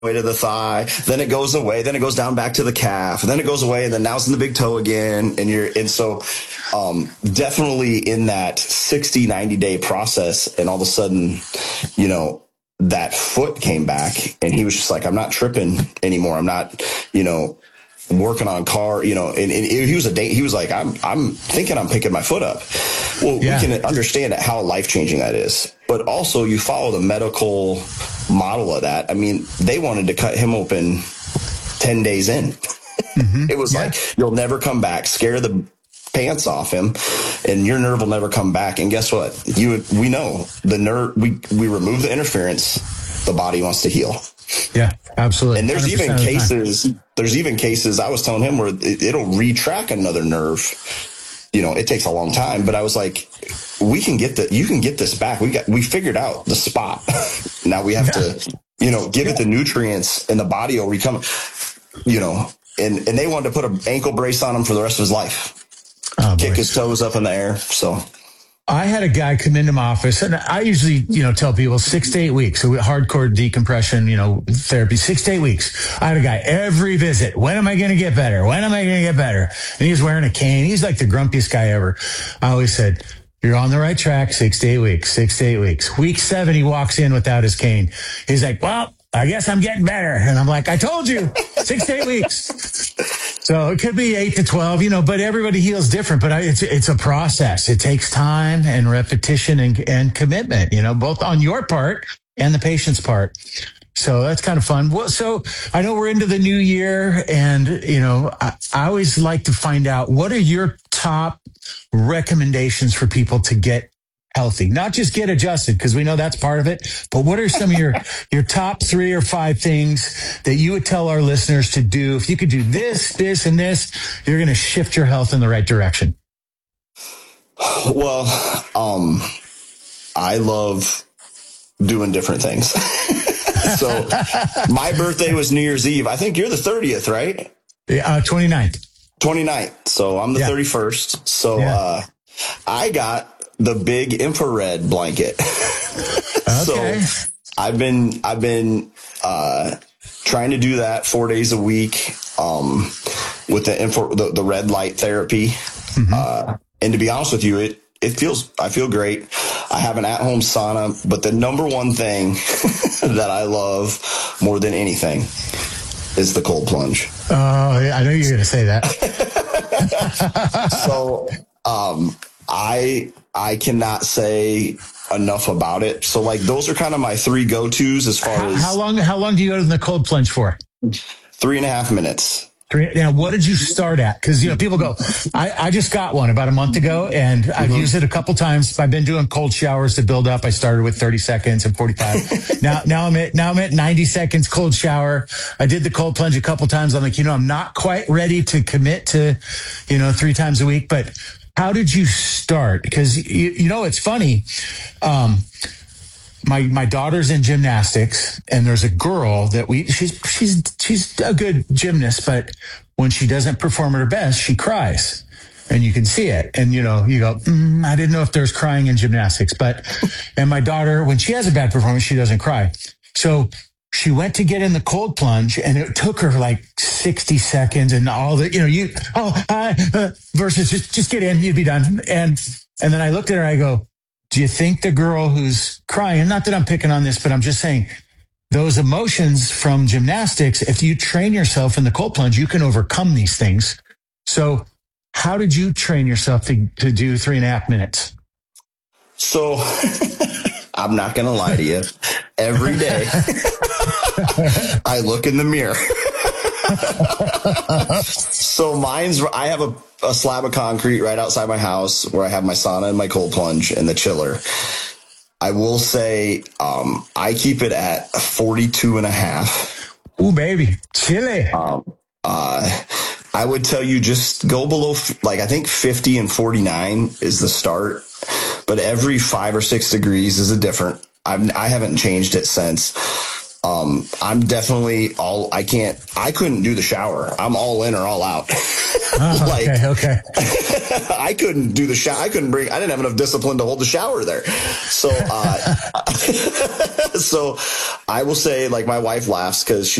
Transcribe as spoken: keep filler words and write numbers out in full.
way to the thigh, then it goes away, then it goes down back to the calf, and then it goes away, and then now it's in the big toe again. And you're, and so, um, definitely in that sixty, ninety day process. And all of a sudden, you know, that foot came back and he was just like, I'm not tripping anymore. I'm not, you know, working on car, you know, and, and he was a day, he was like, I'm, I'm thinking I'm picking my foot up. Well, yeah. We can understand how life-changing that is, but also you follow the medical model of that. I mean, they wanted to cut him open ten days in. Mm-hmm. It was yeah. like, you'll never come back, scare the pants off him, and your nerve will never come back. And guess what? You, we know the nerve, we, we remove the interference, the body wants to heal. Yeah, absolutely. And there's even cases, the there's even cases I was telling him where it, it'll retract another nerve. You know, it takes a long time, but I was like, we can get that. You can get this back. We got, we figured out the spot. Now we have yeah. to, you know, give yeah. it the nutrients and the body will recover, you know, and, and they wanted to put an ankle brace on him for the rest of his life, oh, kick boy. his toes up in the air. So I had a guy come into my office, and I usually, you know, tell people six to eight weeks. So hardcore decompression, you know, therapy, six to eight weeks. I had a guy every visit. When am I going to get better? When am I going to get better? And he was wearing a cane. He's like the grumpiest guy ever. I always said, you're on the right track, six to eight weeks, six to eight weeks. Week seven, he walks in without his cane. He's like, well, I guess I'm getting better. And I'm like, I told you, six to eight weeks. So it could be eight to twelve, you know, but everybody heals different. But I, it's it's a process. It takes time and repetition and, and commitment, you know, both on your part and the patient's part. So that's kind of fun. Well, so I know we're into the new year, and, you know, I, I always like to find out, what are your top recommendations for people to get healthy, not just get adjusted, because we know that's part of it, but what are some of your your top three or five things that you would tell our listeners to do? If you could do this, this, and this, you're going to shift your health in the right direction. Well, um, I love doing different things. So my birthday was New Year's Eve. I think you're the thirtieth, right? Uh, twenty-ninth. twenty-ninth. So I'm the yeah. thirty-first. So yeah. uh, I got the big infrared blanket. Okay. So I've been, I've been, uh, trying to do that four days a week, um, with the infra, the, the red light therapy. Mm-hmm. Uh, and to be honest with you, it, it feels, I feel great. I have an at home sauna, but the number one thing that I love more than anything is the cold plunge. Oh, I know you're going to say that. So, um, I, I cannot say enough about it. So like, those are kind of my three go-tos as far how, as how long, how long do you go to the cold plunge for? Three and a half minutes. Three, now, what did you start at? Cause you know, people go, I, I just got one about a month ago, and I've mm-hmm. used it a couple times. I've been doing cold showers to build up. I started with thirty seconds and forty-five. now, now I'm at, now I'm at ninety seconds cold shower. I did the cold plunge a couple times. I'm like, you know, I'm not quite ready to commit to, you know, three times a week, but how did you start? Because, you, you know, it's funny. Um, my my daughter's in gymnastics, and there's a girl that we, she's she's she's a good gymnast, but when she doesn't perform at her best, she cries. And you can see it. And, you know, you go, mm, I didn't know if there's crying in gymnastics. But, and my daughter, when she has a bad performance, she doesn't cry. So she went to get in the cold plunge, and it took her like sixty seconds and all the, you know, you, oh, uh, uh, versus just, just get in, you'd be done. And, and then I looked at her, I go, do you think the girl who's crying, not that I'm picking on this, but I'm just saying those emotions from gymnastics, if you train yourself in the cold plunge, you can overcome these things. So how did you train yourself to, to do three and a half minutes? So I'm not going to lie to you. Every day I look in the mirror. So mine's, I have a, a slab of concrete right outside my house where I have my sauna and my cold plunge and the chiller. I will say, um, I keep it at forty-two and a half. Ooh, baby. Chilly. Um, uh, I would tell you just go below, like, I think fifty and forty-nine is the start, but every five or six degrees is a different. I've, I haven't changed it since. Um, I'm definitely all, I can't, I couldn't do the shower. I'm all in or all out. Oh, like, okay, okay. I couldn't do the shower. I couldn't bring, I didn't have enough discipline to hold the shower there. So, uh, so I will say, like, my wife laughs because she